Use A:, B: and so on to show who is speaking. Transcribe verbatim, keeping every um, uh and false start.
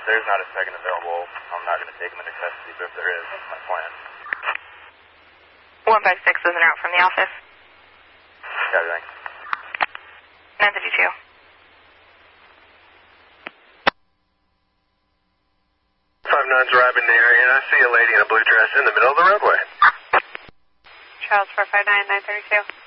A: if there's not a second available, I'm not going to take him into custody, but if there is, that's my plan.
B: one five six is en route from the office.
A: Got it, thanks.
B: nine fifty-two.
C: five nine's arriving in the area, and I see a lady in a blue dress in the middle of the roadway.
B: Charles four five nine, nine thirty-two.